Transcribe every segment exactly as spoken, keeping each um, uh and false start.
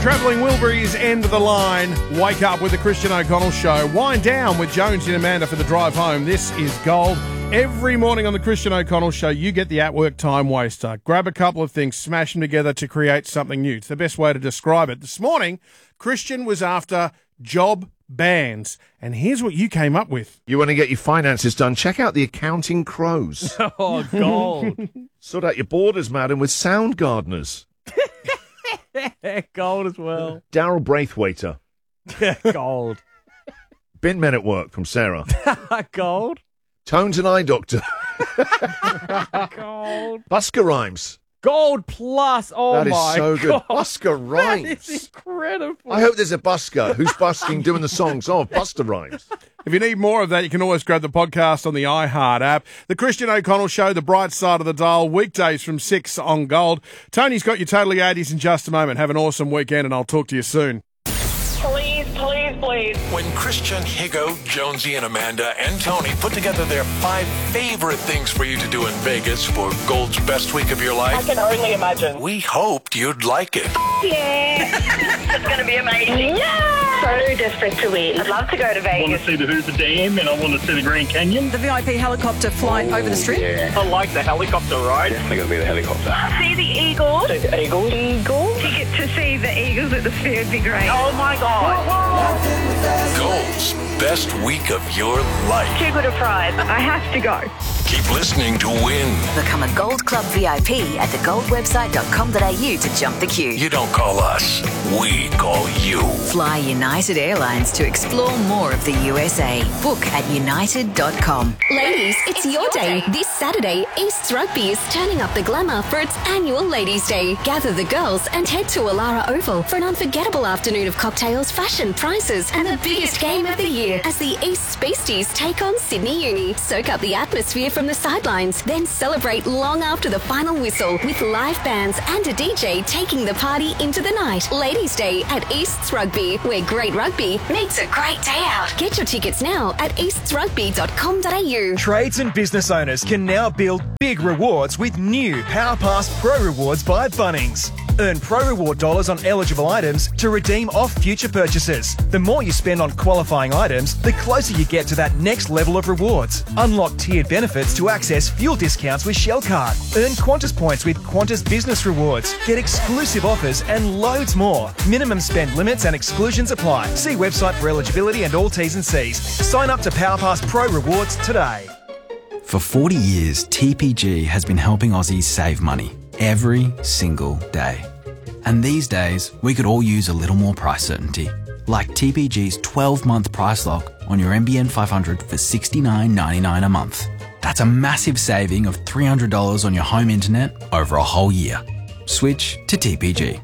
Travelling Wilburys, end of the line. Wake up with the Christian O'Connell Show. Wind down with Jonesy and Amanda for the drive home. This is gold. Every morning on the Christian O'Connell Show, you get the at-work time waster. Grab a couple of things, smash them together to create something new. It's the best way to describe it. This morning, Christian was after job bans. And here's what you came up with. You want to get your finances done? Check out the Accounting Crows. Oh, gold. Sort out your borders, madam, with Sound Gardeners. Gold as well. Daryl Braithwaiter. Gold. Bin Men at Work from Sarah. Gold. Tones and Eye Doctor. Gold. Busker Rhymes. Gold plus. Oh, that is my so good. God. Busker Rhymes. That is incredible. I hope there's a busker who's busking doing the songs. Oh, Buster Rhymes. If you need more of that, you can always grab the podcast on the iHeart app. The Christian O'Connell Show, the bright side of the dial, weekdays from six on Gold. Tony's got your Totally eighties in just a moment. Have an awesome weekend, and I'll talk to you soon. Please, please, please. When Christian, Higo, Jonesy, and Amanda and Tony put together their five favorite things for you to do in Vegas for Gold's best week of your I life, can only imagine. we hoped you'd like it. Yeah. It's going to be amazing. Yeah. So desperate to win. I'd love to go to I want Vegas. to see the Hoover Dam and I want to see the Grand Canyon. The V I P helicopter flight over the strip. I like the helicopter ride. Definitely going to be the helicopter. See the Eagles. See the Eagles. Eagles. Ticket to see the Eagles at the fair would be great. Oh my God. Gold's best week of your life. Too good a prize. I have to go. Keep listening to win. Become a Gold Club V I P at the gold website dot com dot a u to jump the queue. You don't call us, we call you. Fly United Airlines to explore more of the U S A. Book at united dot com. Ladies, it's your day. This Saturday, East's Rugby is turning up the glamour for its annual Ladies' Day. Gather the girls and head to Alara Oval for an unforgettable afternoon of cocktails, fashion, prizes, and the biggest game of the year as the East Beasties take on Sydney Uni. Soak up the atmosphere from the sidelines, then celebrate long after the final whistle with live bands and a D J taking the party into the night. Ladies' Day at East's Rugby, where great rugby meets a great day out. Get your tickets now at easts rugby dot com dot a u. Trades and business owners can now build big rewards with new PowerPass Pro Rewards by Bunnings. Earn Pro Reward dollars on eligible items to redeem off future purchases. The more you spend on qualifying items, the closer you get to that next level of rewards. Unlock tiered benefits to access fuel discounts with Shell Card. Earn Qantas points with Qantas Business Rewards. Get exclusive offers and loads more. Minimum spend limits and exclusions apply. See website for eligibility and all T's and C's. Sign up to PowerPass Pro Rewards today. For forty years, T P G has been helping Aussies save money every single day. And these days, we could all use a little more price certainty. Like T P G's twelve-month price lock on your N B N five hundred for sixty-nine ninety-nine a month. That's a massive saving of three hundred dollars on your home internet over a whole year. Switch to T P G.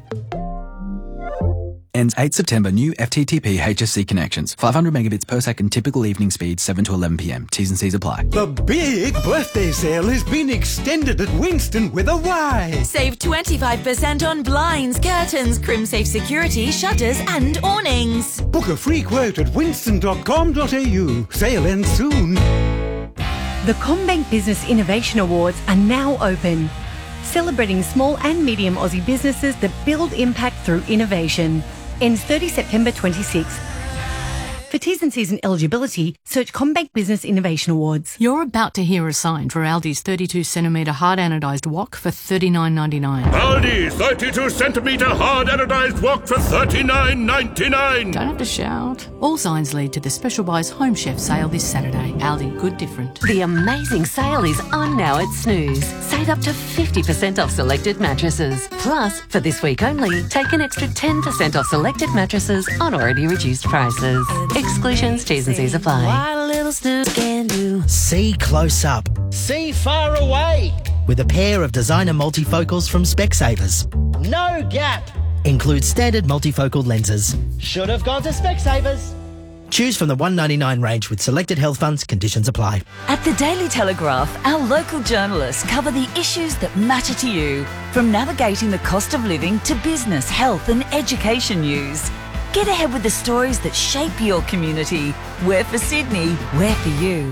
Ends eighth September. New F T T P H S C connections. five hundred megabits per second typical evening speed, seven to eleven p m. T's and C's apply. The big birthday sale has been extended at Winston with a Y. Save twenty-five percent on blinds, curtains, crim-safe security, shutters and awnings. Book a free quote at winston dot com dot a u. Sale ends soon. The CommBank Business Innovation Awards are now open, celebrating small and medium Aussie businesses that build impact through innovation. Ends thirtieth September twenty-sixth. For T's and C's and eligibility, search CommBank Business Innovation Awards. You're about to hear a sign for Aldi's thirty-two centimetre hard anodised wok for thirty-nine ninety-nine. Aldi thirty-two centimetre hard anodised wok for thirty-nine ninety-nine. Don't have to shout. All signs lead to the Special Buys Home Chef sale this Saturday. Aldi, good different. The amazing sale is on now at Snooze. Save up to fifty percent off selected mattresses. Plus, for this week only, take an extra ten percent off selected mattresses on already reduced prices. Exclusions, T's and C's apply. What a little Snooze can do. See close up. See far away. With a pair of designer multifocals from Specsavers. No gap. Includes standard multifocal lenses. Should have gone to Specsavers. Choose from the one ninety-nine range with selected health funds. Conditions apply. At the Daily Telegraph, our local journalists cover the issues that matter to you. From navigating the cost of living to business, health and education news. Get ahead with the stories that shape your community. We're for Sydney, we're for you.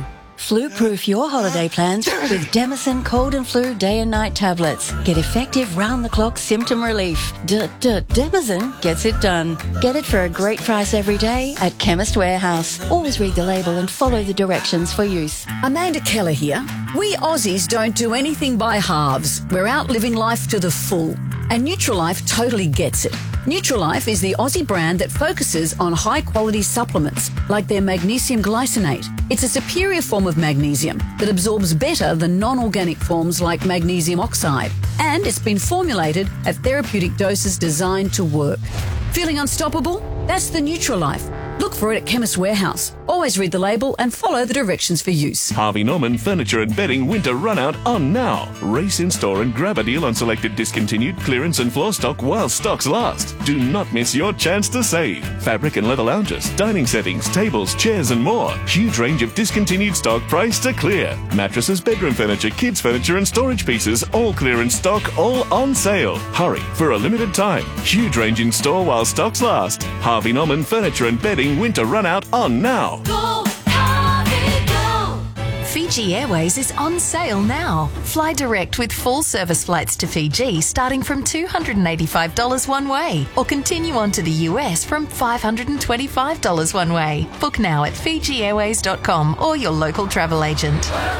Flu-proof your holiday plans with Demison Cold and Flu Day and Night tablets. Get effective round-the-clock symptom relief. D-d-Demison gets it done. Get it for a great price every day at Chemist Warehouse. Always read the label and follow the directions for use. Amanda Keller here. We Aussies don't do anything by halves. We're out living life to the full. And Nutrilife totally gets it. Nutrilife is the Aussie brand that focuses on high-quality supplements, like their magnesium glycinate. It's a superior form of magnesium that absorbs better than non-organic forms like magnesium oxide. And it's been formulated at therapeutic doses designed to work. Feeling unstoppable? That's the Nutrilife. Look for it at Chemist Warehouse. Always read the label and follow the directions for use. Harvey Norman Furniture and Bedding Winter Run Out on now. Race in store and grab a deal on selected discontinued clearance and floor stock while stocks last. Do not miss your chance to save. Fabric and leather lounges, dining settings, tables, chairs and more. Huge range of discontinued stock priced to clear. Mattresses, bedroom furniture, kids furniture and storage pieces, all clearance stock, all on sale. Hurry for a limited time. Huge range in store while stocks last. Harvey Norman Furniture and Bedding Winter Run Out on now. Go, Harvey, go! Fiji Airways is on sale now. Fly direct with full service flights to Fiji starting from two hundred eighty-five dollars one way, or continue on to the U S from five hundred twenty-five dollars one way. Book now at fiji airways dot com or your local travel agent.